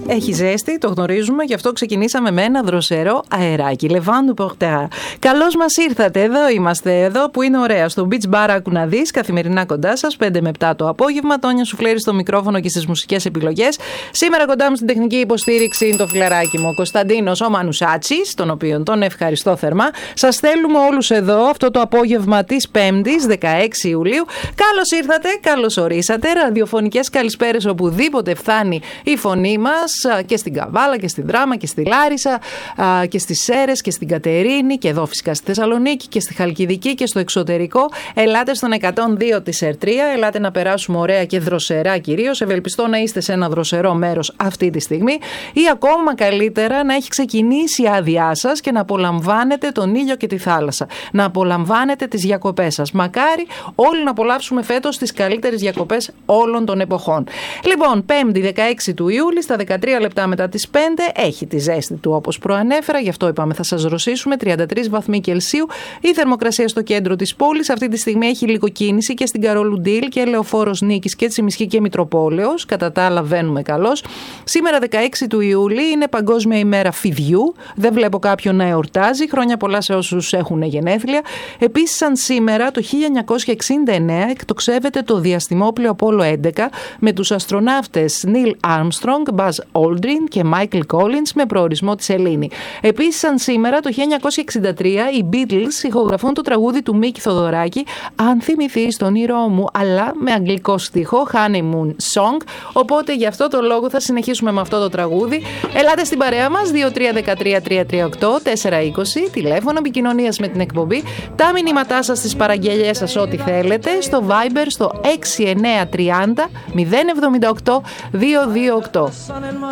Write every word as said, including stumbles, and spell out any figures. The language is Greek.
Έχει ζέστη, το γνωρίζουμε, γι' αυτό ξεκινήσαμε με ένα δροσερό αεράκι. Λεβάντου Πορτέρα. Καλώς μας ήρθατε, εδώ είμαστε, εδώ που είναι ωραία. Στο Beach Bar Ακουναδής, καθημερινά κοντά σας, πέντε με επτά το απόγευμα. Τόνια Σουφλέρη στο μικρόφωνο και στις μουσικές επιλογές. Σήμερα κοντά μου στην τεχνική υποστήριξη είναι το φιλαράκι μου, ο Κωνσταντίνος ο Μανουσάτσης, τον οποίον τον ευχαριστώ θερμά. Σας στέλνουμε όλους εδώ αυτό το απόγευμα της Πέμπτης, δεκαέξι Ιουλίου. Καλώς ήρθατε, καλώς ορίσατε. Ραδιοφωνικές καλησπέρες οπουδήποτε φτάνει η φωνή μας, και στην Καβάλα και στην Δράμα και στη Λάρισα και στις Σέρρες και στην Κατερίνη και εδώ φυσικά στη Θεσσαλονίκη και στη Χαλκιδική και στο εξωτερικό. Ελάτε στον εκατόν δύο της Ερτρία, ελάτε να περάσουμε ωραία και δροσερά κυρίως. Ευελπιστώ να είστε σε ένα δροσερό μέρος αυτή τη στιγμή ή ακόμα καλύτερα να έχει ξεκινήσει η άδειά σας και να απολαμβάνετε τον ήλιο και τη θάλασσα. Να απολαμβάνετε τις διακοπές σας. Μακάρι όλοι να απολαύσουμε φέτος τις καλύτερες διακοπές όλων των εποχών. Λοιπόν, Πέμπτη δεκαέξι του Ιούλη, στα δεκατρία λεπτά μετά τις πέντε, έχει τη ζέστη του όπως προανέφερα, γι' αυτό είπαμε θα σας ρωσίσουμε, τριάντα τρεις βαθμοί Κελσίου. Η θερμοκρασία στο κέντρο της πόλης αυτή τη στιγμή έχει λίγο κίνηση και στην Καρόλου Ντίλ και Ελεοφόρος Νίκης και Τσιμισχή και Μητροπόλεως. Κατά τα άλλα βαίνουμε καλώς. Σήμερα δεκαέξι του Ιούλη είναι Παγκόσμια ημέρα φιδιού. Δεν βλέπω κάποιον να εορτάζει. Χρόνια πολλά σε όσους έχουν γενέθλια. Επίσης, σαν σήμερα το χίλια εννιακόσια εξήντα εννέα εκτοξεύεται το διαστημόπλοιο Απόλλω έντεκα με τους αστροναύτες Νίλ Άρμστρονγκ, Μπαζ Όλντριν και Μάικλ Κόλινς με προορισμό τη Σελήνη. Επίσης, σαν σήμερα το χίλια εννιακόσια εξήντα τρία οι Beatles ηχογραφούν το τραγούδι του Μίκη Θοδωράκη «Αν θυμηθείς τον ήρωό μου», αλλά με αγγλικό στίχο, Honeymoon Song. Οπότε γι' αυτό το λόγο θα συνεχίσουμε με αυτό το τραγούδι. Ελάτε στην παρέα μας, δύο τρία ένα τρία τρία τρία οκτώ τέσσερα είκοσι, τηλέφωνο επικοινωνίας με την εκπομπή, τα μηνύματά σας, τις παραγγελίες σας, ό,τι θέλετε, στο Viber στο έξι εννιά τρία μηδέν μηδέν εβδομήντα οκτώ διακόσια είκοσι οκτώ.